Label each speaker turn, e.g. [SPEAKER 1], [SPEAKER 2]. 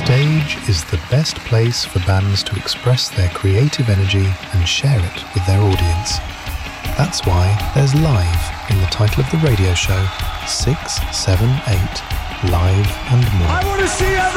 [SPEAKER 1] stage is the best place for bands to express their creative energy and share it with their audience. That's why there's Live in the title of the radio show, 678 Live and More.
[SPEAKER 2] I want to see